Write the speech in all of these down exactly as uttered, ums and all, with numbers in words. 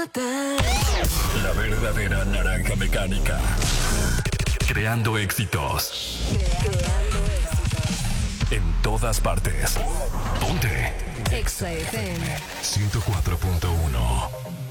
La verdadera naranja mecánica. Creando éxitos. Creando éxitos. En todas partes. Ponte. Exa F M. ciento cuatro punto uno.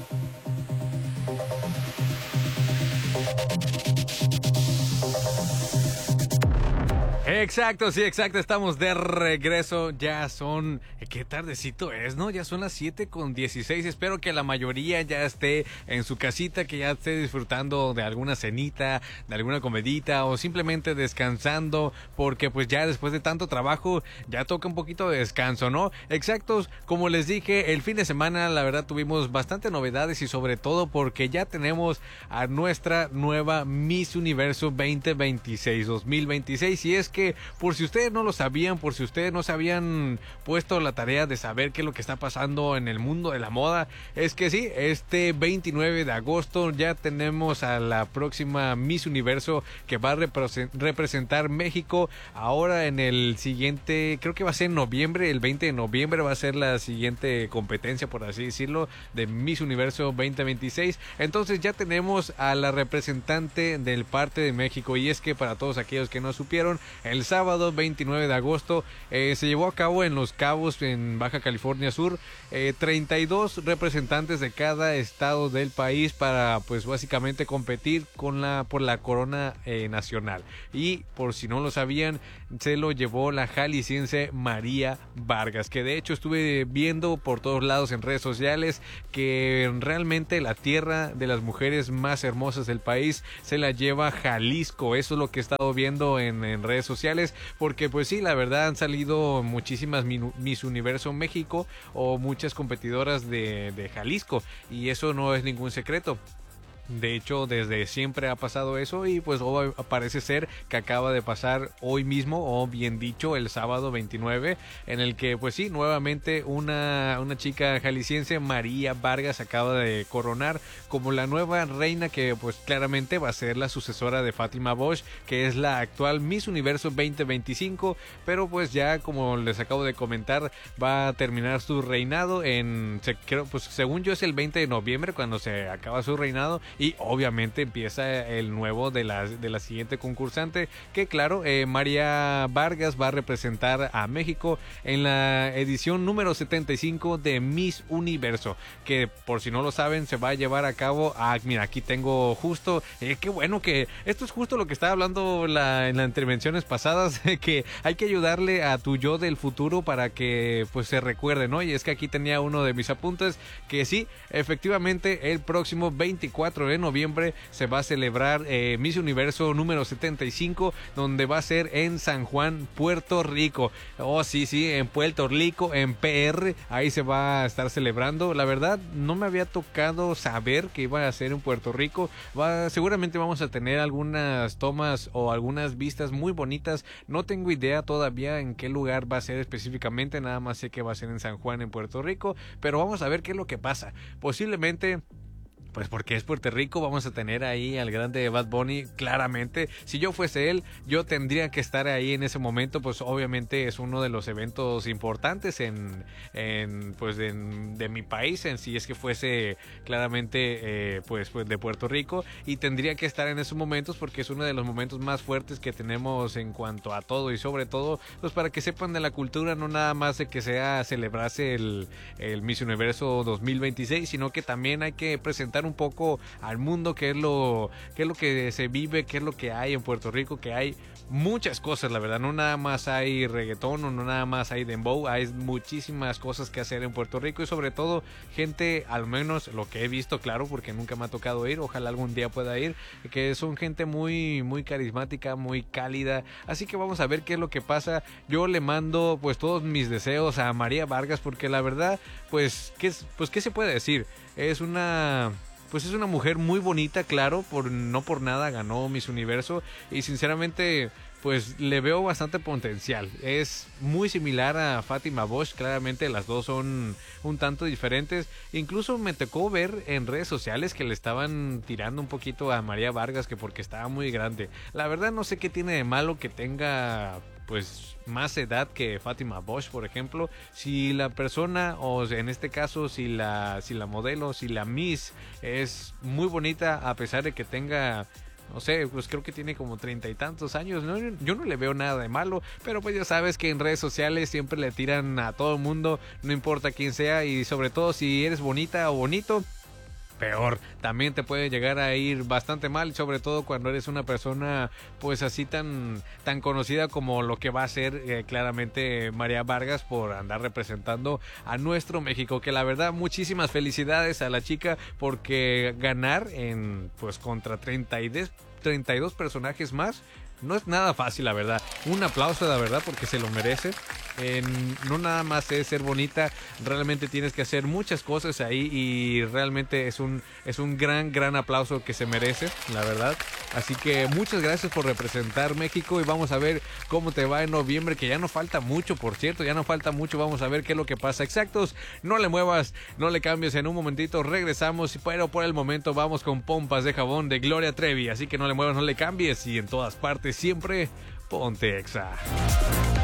Exacto, sí, exacto, estamos de regreso, ya son, qué tardecito es, ¿no? Ya son las siete con dieciséis, espero que la mayoría ya esté en su casita, que ya esté disfrutando de alguna cenita, de alguna comidita o simplemente descansando, porque pues ya después de tanto trabajo ya toca un poquito de descanso, ¿no? Exactos, como les dije, el fin de semana la verdad tuvimos bastante novedades y sobre todo porque ya tenemos a nuestra nueva Miss Universo veinte veintiséis, dos mil veintiséis, y es que por si ustedes no lo sabían, por si ustedes no se habían puesto la tarea de saber qué es lo que está pasando en el mundo de la moda, es que sí, este veintinueve de agosto ya tenemos a la próxima Miss Universo que va a representar México. Ahora en el siguiente, creo que va a ser en noviembre, el veinte de noviembre va a ser la siguiente competencia, por así decirlo, de Miss Universo veinte veintiséis. Entonces ya tenemos a la representante del parte de México, y es que para todos aquellos que no supieron, el sábado veintinueve de agosto eh, se llevó a cabo en Los Cabos, en Baja California Sur, eh, treinta y dos representantes de cada estado del país para pues básicamente competir con la por la corona eh, nacional. Y por si no lo sabían, se lo llevó la jalisciense María Vargas, que de hecho estuve viendo por todos lados en redes sociales que realmente la tierra de las mujeres más hermosas del país se la lleva Jalisco. Eso es lo que he estado viendo en, en redes sociales, porque pues sí, la verdad han salido muchísimas Miss Universo México o muchas competidoras de, de Jalisco, y eso no es ningún secreto. De hecho, desde siempre ha pasado eso, y pues oh, parece ser que acaba de pasar hoy mismo, o bien dicho, el sábado veintinueve, en el que pues sí, nuevamente una, una chica jalisciense, María Vargas, acaba de coronar como la nueva reina, que pues claramente va a ser la sucesora de Fátima Bosch, que es la actual Miss Universo veinte veinticinco, pero pues ya como les acabo de comentar, va a terminar su reinado en, se, creo, pues según yo es el veinte de noviembre cuando se acaba su reinado. Y obviamente empieza el nuevo de la, de la siguiente concursante, que claro, eh, María Vargas va a representar a México en la edición número setenta y cinco de Miss Universo, que por si no lo saben se va a llevar a cabo, ah, mira, aquí tengo justo, eh, qué bueno que esto es justo lo que estaba hablando la, en las intervenciones pasadas, que hay que ayudarle a tu yo del futuro para que pues se recuerde, ¿no? Y es que aquí tenía uno de mis apuntes, que sí, efectivamente el próximo veinticuatro de noviembre se va a celebrar eh, Miss Universo número setenta y cinco, donde va a ser en San Juan, Puerto Rico. Oh, sí, sí, en Puerto Rico, en P R, ahí se va a estar celebrando. La verdad, no me había tocado saber que iba a ser en Puerto Rico. Va, seguramente vamos a tener algunas tomas o algunas vistas muy bonitas. No tengo idea todavía en qué lugar va a ser específicamente, nada más sé que va a ser en San Juan, en Puerto Rico, pero vamos a ver qué es lo que pasa. Posiblemente, pues porque es Puerto Rico, vamos a tener ahí al grande Bad Bunny, claramente. Si yo fuese él, yo tendría que estar ahí en ese momento, pues obviamente es uno de los eventos importantes en, en pues en, de mi país, en si es que fuese claramente eh, pues, pues de Puerto Rico, y tendría que estar en esos momentos porque es uno de los momentos más fuertes que tenemos en cuanto a todo, y sobre todo pues para que sepan de la cultura, no nada más de que sea celebrarse el, el Miss Universo dos mil veintiséis, sino que también hay que presentar un poco al mundo qué es lo qué es lo que se vive, qué es lo que hay en Puerto Rico, que hay muchas cosas, la verdad, no nada más hay reggaetón, o no nada más hay dembow, hay muchísimas cosas que hacer en Puerto Rico, y sobre todo gente, al menos lo que he visto, claro, porque nunca me ha tocado ir, ojalá algún día pueda ir, que son gente muy muy carismática, muy cálida, así que vamos a ver qué es lo que pasa. Yo le mando pues todos mis deseos a María Vargas, porque la verdad, pues qué pues qué se puede decir, es una pues es una mujer muy bonita, claro, por no por nada ganó Miss Universo, y sinceramente pues le veo bastante potencial. Es muy similar a Fátima Bosch, claramente las dos son un tanto diferentes. Incluso me tocó ver en redes sociales que le estaban tirando un poquito a María Vargas, que porque estaba muy grande. La verdad no sé qué tiene de malo que tenga pues más edad que Fátima Bosch, por ejemplo. Si la persona, o en este caso, si la, si la modelo, si la Miss es muy bonita, a pesar de que tenga, no sé, pues creo que tiene como treinta y tantos años, ¿no? Yo no le veo nada de malo, pero pues ya sabes que en redes sociales siempre le tiran a todo el mundo, no importa quién sea, y sobre todo si eres bonita o bonito, peor. También te puede llegar a ir bastante mal, sobre todo cuando eres una persona pues así tan, tan conocida como lo que va a ser eh, claramente María Vargas, por andar representando a nuestro México, que la verdad muchísimas felicidades a la chica, porque ganar en pues contra treinta y dos personajes más no es nada fácil, la verdad. Un aplauso, la verdad, porque se lo merece. Eh, no nada más es ser bonita, realmente tienes que hacer muchas cosas ahí, y realmente es un, es un gran, gran aplauso que se merece, la verdad. Así que muchas gracias por representar México, y vamos a ver cómo te va en noviembre, que ya no falta mucho, por cierto, ya no falta mucho. Vamos a ver qué es lo que pasa. Exactos, no le muevas, no le cambies, en un momentito regresamos, pero por el momento vamos con Pompas de Jabón de Gloria Trevi, así que no le muevas, no le cambies, y en todas partes siempre ponte Exa.